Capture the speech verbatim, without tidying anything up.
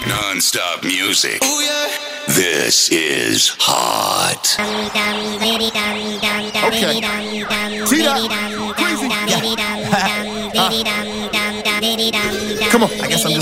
Non-stop music. Ooh, yeah. This is hot. Okay. T-Dot. Crazy. Yeah. Come on. I guess I'm just